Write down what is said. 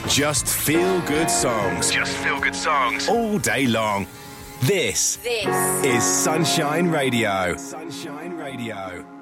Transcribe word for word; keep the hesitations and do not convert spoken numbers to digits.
Just feel good songs. Just feel good songs. All day long. This, this is Sunshine Radio. Sunshine Radio.